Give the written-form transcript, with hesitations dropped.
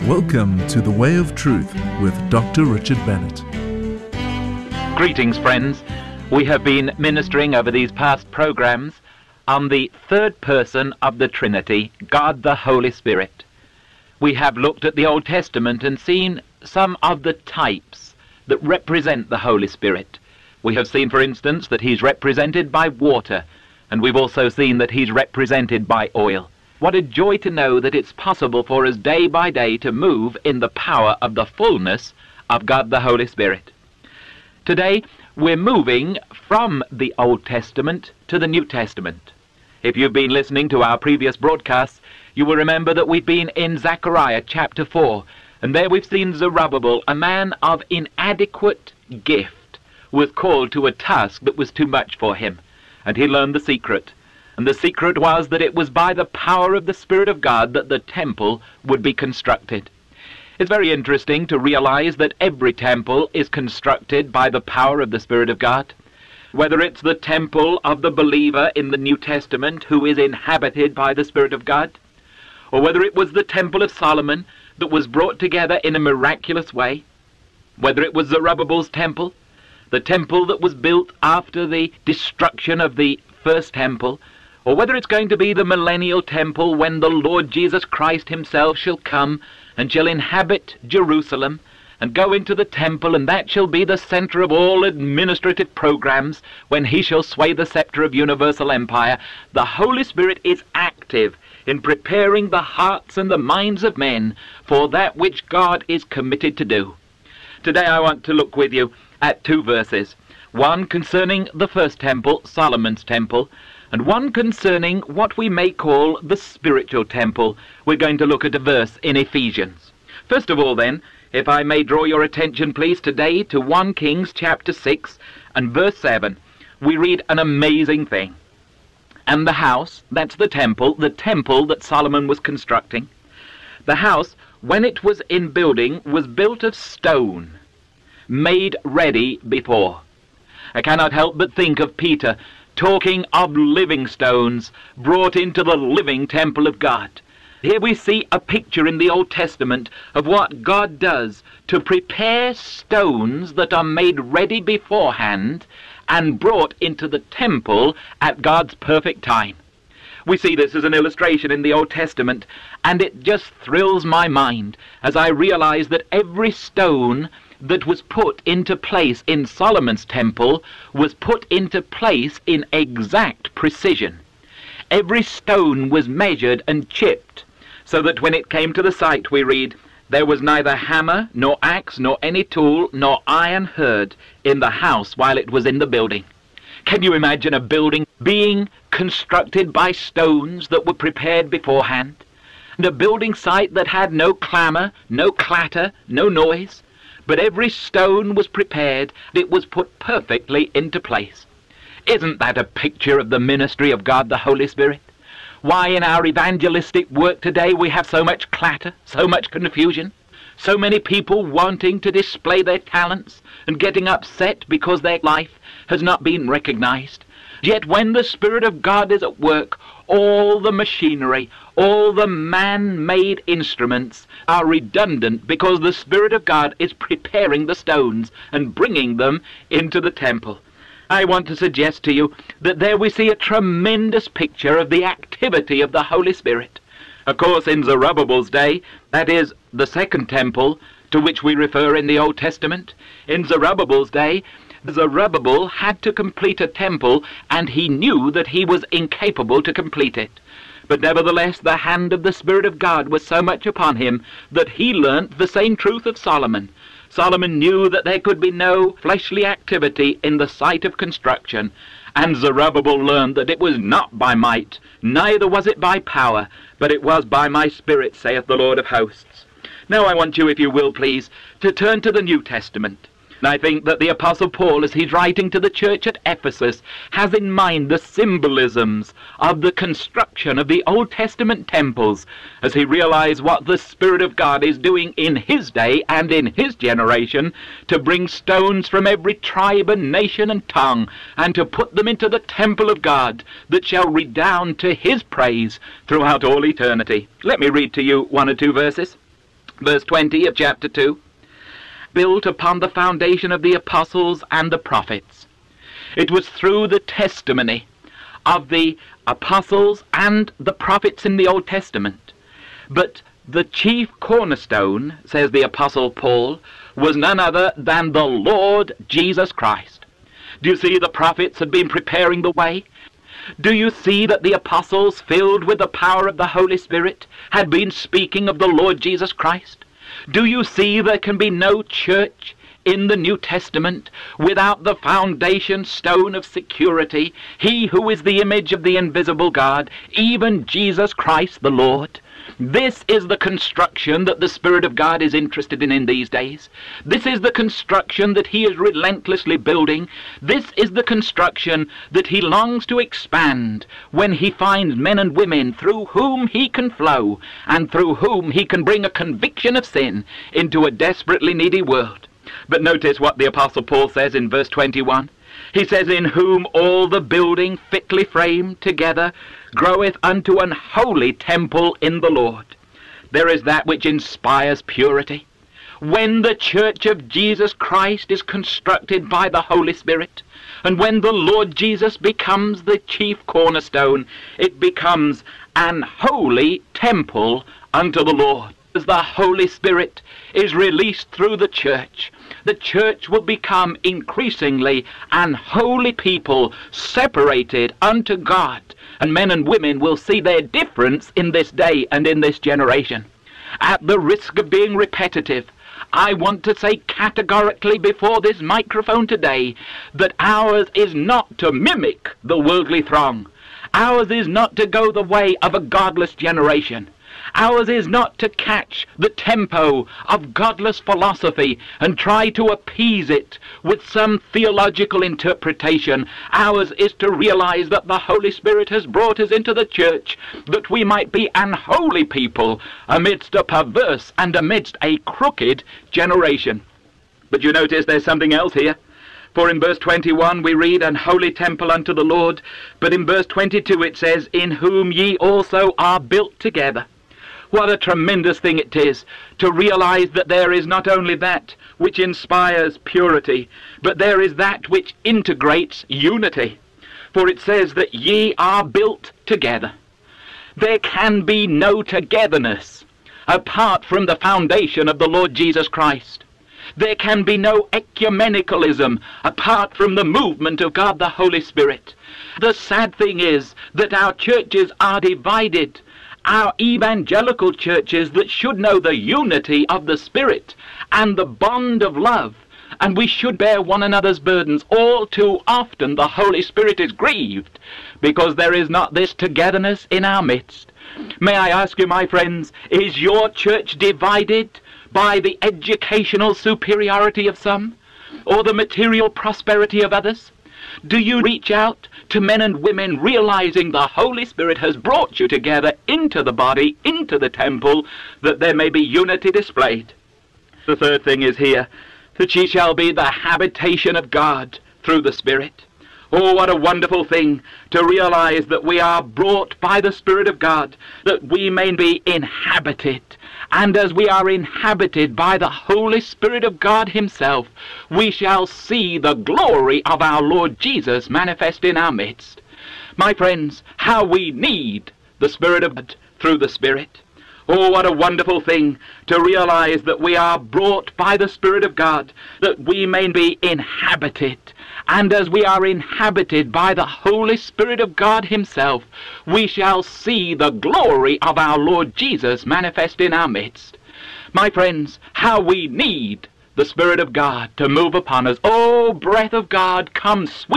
Welcome to The Way of Truth with Dr. Richard Bennett. Greetings, friends. We have been ministering over these past programs on the third person of the Trinity, God the Holy Spirit. We have looked at the Old Testament and seen some of the types that represent the Holy Spirit. We have seen, for instance, that he's represented by water, and we've also seen that he's represented by oil. What a joy to know that it's possible for us day by day to move in the power of the fullness of God the Holy Spirit. Today, we're moving from the Old Testament to the New Testament. If you've been listening to our previous broadcasts, you will remember that we've been in Zechariah chapter 4, and there we've seen Zerubbabel, a man of inadequate gift, was called to a task that was too much for him, and he learned the secret. And the secret was that it was by the power of the Spirit of God that the temple would be constructed. It's very interesting to realize that every temple is constructed by the power of the Spirit of God. Whether it's the temple of the believer in the New Testament who is inhabited by the Spirit of God, or whether it was the temple of Solomon that was brought together in a miraculous way, whether it was Zerubbabel's temple, the temple that was built after the destruction of the first temple, or whether it's going to be the millennial temple when the Lord Jesus Christ himself shall come and shall inhabit Jerusalem and go into the temple, and that shall be the center of all administrative programs when he shall sway the scepter of universal empire. The Holy Spirit is active in preparing the hearts and the minds of men for that which God is committed to do. Today I want to look with you at two verses, one concerning the first temple, Solomon's temple, and one concerning what we may call the spiritual temple. We're going to look at a verse in Ephesians. First of all then, if I may draw your attention please today to 1 Kings chapter 6 and verse 7, we read an amazing thing. And the house, that's the temple that Solomon was constructing, the house, when it was in building, was built of stone, made ready before. I cannot help but think of Peter talking of living stones brought into the living temple of God. Here we see a picture in the Old Testament of what God does to prepare stones that are made ready beforehand and brought into the temple at God's perfect time. We see this as an illustration in the Old Testament, and it just thrills my mind as I realize that every stone that was put into place in Solomon's temple was put into place in exact precision. Every stone was measured and chipped, so that when it came to the site, we read, there was neither hammer, nor axe, nor any tool, nor iron heard in the house while it was in the building. Can you imagine a building being constructed by stones that were prepared beforehand? And a building site that had no clamor, no clatter, no noise, but every stone was prepared, it was put perfectly into place. Isn't that a picture of the ministry of God the Holy Spirit? Why in our evangelistic work today we have so much clatter, so much confusion, so many people wanting to display their talents and getting upset because their life has not been recognized. Yet when the Spirit of God is at work, all the machinery, all the man-made instruments are redundant because the Spirit of God is preparing the stones and bringing them into the temple. I want to suggest to you that there we see a tremendous picture of the activity of the Holy Spirit. Of course, in Zerubbabel's day, that is the second temple to which we refer in the Old Testament, in Zerubbabel's day, Zerubbabel had to complete a temple, and he knew that he was incapable to complete it. But nevertheless, the hand of the Spirit of God was so much upon him that he learnt the same truth of Solomon. Solomon knew that there could be no fleshly activity in the site of construction, and Zerubbabel learned that it was not by might, neither was it by power, but it was by my Spirit, saith the Lord of hosts. Now I want you, if you will please, to turn to the New Testament. And I think that the Apostle Paul, as he's writing to the church at Ephesus, has in mind the symbolisms of the construction of the Old Testament temples, as he realized what the Spirit of God is doing in his day and in his generation to bring stones from every tribe and nation and tongue, and to put them into the temple of God that shall redound to his praise throughout all eternity. Let me read to you one or two verses. Verse 20 of chapter 2, built upon the foundation of the apostles and the prophets. It was through the testimony of the apostles and the prophets in the Old Testament. But the chief cornerstone, says the Apostle Paul, was none other than the Lord Jesus Christ. Do you see the prophets had been preparing the way? Do you see that the apostles, filled with the power of the Holy Spirit, had been speaking of the Lord Jesus Christ? Do you see there can be no church in the New Testament without the foundation stone of security, he who is the image of the invisible God, even Jesus Christ the Lord? This is the construction that the Spirit of God is interested in these days. This is the construction that he is relentlessly building. This is the construction that he longs to expand when he finds men and women through whom he can flow and through whom he can bring a conviction of sin into a desperately needy world. But notice what the Apostle Paul says in verse 21. He says, in whom all the building fitly framed together groweth unto an holy temple in the Lord. There is that which inspires purity. When the church of Jesus Christ is constructed by the Holy Spirit, and when the Lord Jesus becomes the chief cornerstone, it becomes an holy temple unto the Lord. As the Holy Spirit is released through the church will become increasingly an holy people separated unto God, and men and women will see their difference in this day and in this generation. At the risk of being repetitive, I want to say categorically before this microphone today that ours is not to mimic the worldly throng. Ours is not to go the way of a godless generation. Ours is not to catch the tempo of godless philosophy and try to appease it with some theological interpretation. Ours is to realize that the Holy Spirit has brought us into the church that we might be an holy people amidst a perverse and amidst a crooked generation. But you notice there's something else here. For in verse 21 we read, an holy temple unto the Lord. But in verse 22 it says, in whom ye also are built together. What a tremendous thing it is to realize that there is not only that which inspires purity, but there is that which integrates unity. For it says that ye are built together. There can be no togetherness apart from the foundation of the Lord Jesus Christ. There can be no ecumenicalism apart from the movement of God the Holy Spirit. The sad thing is that our churches are divided. Our evangelical churches that should know the unity of the Spirit and the bond of love, and we should bear one another's burdens. All too often the Holy Spirit is grieved because there is not this togetherness in our midst. May I ask you, my friends, is your church divided by the educational superiority of some or the material prosperity of others? Do you reach out to men and women realizing the Holy Spirit has brought you together into the body, into the temple, that there may be unity displayed? The third thing is here, that ye shall be the habitation of God through the Spirit. Oh, what a wonderful thing to realize that we are brought by the Spirit of God, that we may be inhabited. And as we are inhabited by the Holy Spirit of God himself, we shall see the glory of our Lord Jesus manifest in our midst. My friends, how we need the Spirit of God through the Spirit. Oh, what a wonderful thing to realize that we are brought by the Spirit of God, that we may be inhabited. And as we are inhabited by the Holy Spirit of God himself, we shall see the glory of our Lord Jesus manifest in our midst. My friends, how we need the Spirit of God to move upon us. Oh, breath of God, come sweet